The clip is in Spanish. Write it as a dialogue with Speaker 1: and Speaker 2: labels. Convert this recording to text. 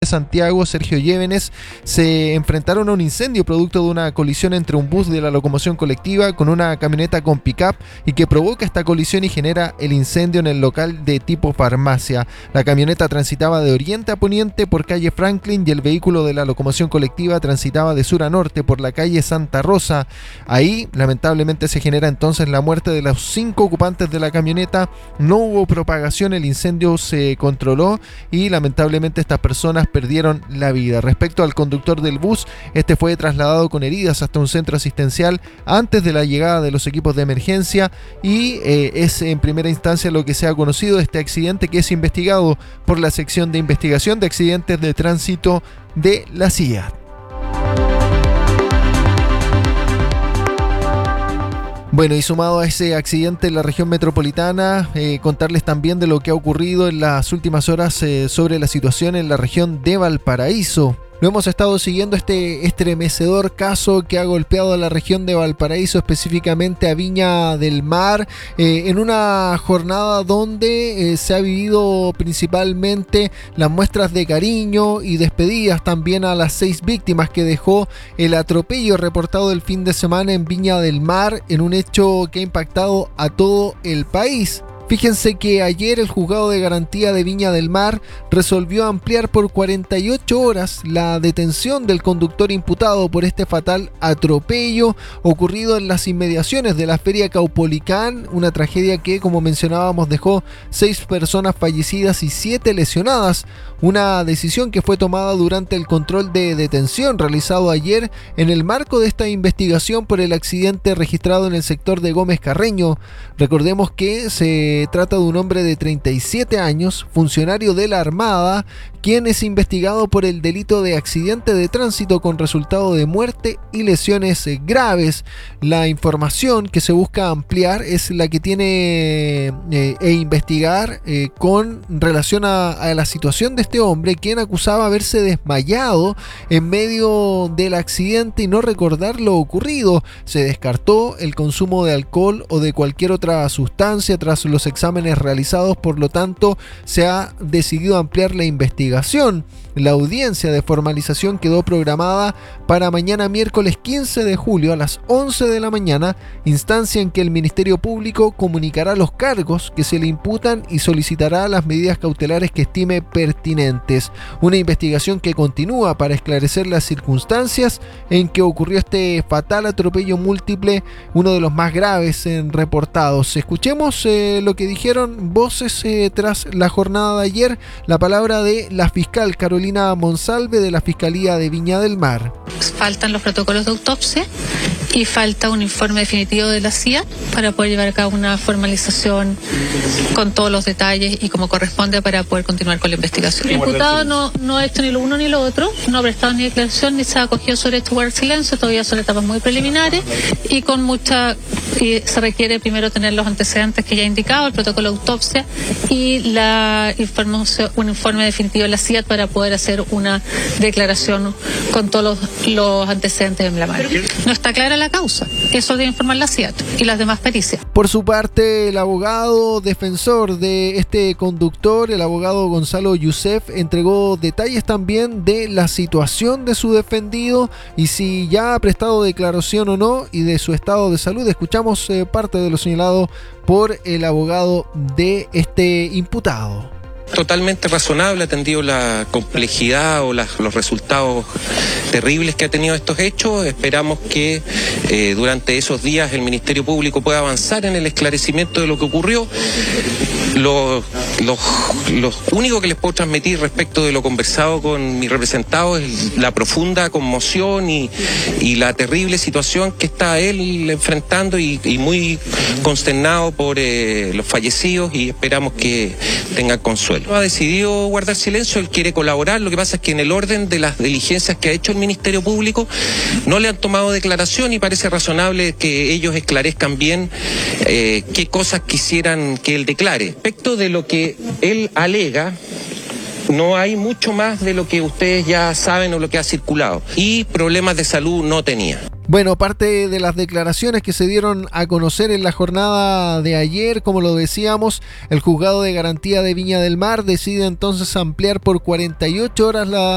Speaker 1: Santiago, Sergio Llévenes, se enfrentaron a un incendio producto de una colisión entre un bus de la locomoción colectiva con una camioneta con pick-up y que provoca esta colisión y genera el incendio en el local de tipo farmacia. La camioneta transitaba de oriente a poniente por calle Franklin y el vehículo de la locomoción colectiva transitaba de sur a norte por la calle Santa Rosa. Ahí, lamentablemente, se genera entonces la muerte de los 5 ocupantes de la camioneta. No hubo propagación, el incendio se controló y lamentablemente estas personas perdieron la vida. Respecto al conductor del bus, este fue trasladado con heridas hasta un centro asistencial antes de la llegada de los equipos de emergencia y es en primera instancia lo que se ha conocido de este accidente, que es investigado por la sección de investigación de accidentes de tránsito de la CIA. Bueno, y sumado a ese accidente en la región metropolitana, contarles también de lo que ha ocurrido en las últimas horas sobre la situación en la región de Valparaíso. Lo hemos estado siguiendo este estremecedor caso que ha golpeado a la región de Valparaíso, específicamente a Viña del Mar, en una jornada donde se ha vivido principalmente las muestras de cariño y despedidas también a las 6 víctimas que dejó el atropello reportado el fin de semana en Viña del Mar, en un hecho que ha impactado a todo el país. Fíjense que ayer el Juzgado de Garantía de Viña del Mar resolvió ampliar por 48 horas la detención del conductor imputado por este fatal atropello ocurrido en las inmediaciones de la Feria Caupolicán, una tragedia que, como mencionábamos, dejó 6 personas fallecidas y 7 lesionadas. Una decisión que fue tomada durante el control de detención realizado ayer en el marco de esta investigación por el accidente registrado en el sector de Gómez Carreño. Recordemos que se trata de un hombre de 37 años, funcionario de la Armada, quien es investigado por el delito de accidente de tránsito con resultado de muerte y lesiones graves. La información que se busca ampliar es la que tiene investigar con relación a la situación de este hombre, quien acusaba haberse desmayado en medio del accidente y no recordar lo ocurrido. Se descartó el consumo de alcohol o de cualquier otra sustancia tras los exámenes realizados, por lo tanto se ha decidido ampliar la investigación. La audiencia de formalización quedó programada para mañana miércoles 15 de julio a las 11 de la mañana, instancia en que el Ministerio Público comunicará los cargos que se le imputan y solicitará las medidas cautelares que estime pertinentes. Una investigación que continúa para esclarecer las circunstancias en que ocurrió este fatal atropello múltiple, uno de los más graves reportados. Escuchemos lo que dijeron voces tras la jornada de ayer. La palabra de la fiscal Carolina Monsalve de la Fiscalía de Viña del Mar.
Speaker 2: Faltan los protocolos de autopsia y falta un informe definitivo de la CIA para poder llevar a cabo una formalización con todos los detalles y como corresponde para poder continuar con la investigación. El imputado no ha hecho ni lo uno ni lo otro, no ha prestado ni declaración ni se ha acogido sobre este guardar silencio, todavía son etapas muy preliminares y se requiere primero tener los antecedentes que ya he indicado, el protocolo de autopsia y un informe definitivo de la CIA para poder hacer una declaración con todos los antecedentes en la mano. No está clara la causa, eso debe informar la CIA y las demás pericias.
Speaker 1: Por su parte, el abogado defensor de este conductor, el abogado Gonzalo Youssef, entregó detalles también de la situación de su defendido y si ya ha prestado declaración o no y de su estado de salud. Escuchamos parte de lo señalado por el abogado de este imputado.
Speaker 3: Totalmente razonable, atendido la complejidad o los resultados terribles que ha tenido estos hechos. Esperamos que durante esos días el Ministerio Público pueda avanzar en el esclarecimiento de lo que ocurrió. Lo único que les puedo transmitir respecto de lo conversado con mi representado es la profunda conmoción y la terrible situación que está él enfrentando y muy consternado por los fallecidos, y esperamos que tenga consuelo. Ha decidido guardar silencio, él quiere colaborar, lo que pasa es que en el orden de las diligencias que ha hecho el Ministerio Público no le han tomado declaración y parece razonable que ellos esclarezcan bien qué cosas quisieran que él declare. Respecto de lo que él alega, no hay mucho más de lo que ustedes ya saben o lo que ha circulado, y problemas de salud no tenía.
Speaker 1: Bueno, parte de las declaraciones que se dieron a conocer en la jornada de ayer, como lo decíamos, el Juzgado de Garantía de Viña del Mar decide entonces ampliar por 48 horas la